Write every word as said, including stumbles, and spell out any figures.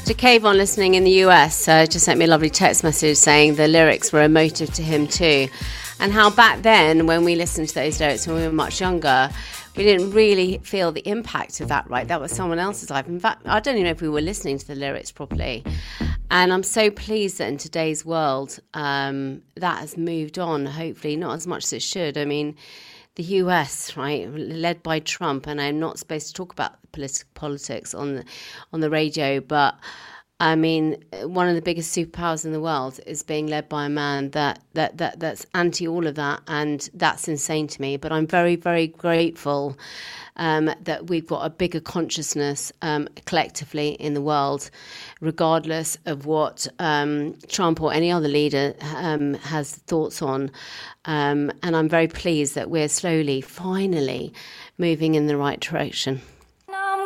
To Kayvon listening in the U S, uh, just sent me a lovely text message saying the lyrics were emotive to him too. And how back then, when we listened to those lyrics when we were much younger, we didn't really feel the impact of that, right? That was someone else's life. In fact, I don't even know if we were listening to the lyrics properly. And I'm so pleased that in today's world, um, that has moved on, hopefully, not as much as it should. I mean, the U S, right, led by Trump, and I'm not supposed to talk about politi- politics on the, on the radio, but I mean, one of the biggest superpowers in the world is being led by a man that, that, that that's anti all of that, and that's insane to me. But I'm very, very grateful um, that we've got a bigger consciousness um, collectively in the world, regardless of what um, Trump or any other leader um, has thoughts on. Um, and I'm very pleased that we're slowly, finally, moving in the right direction.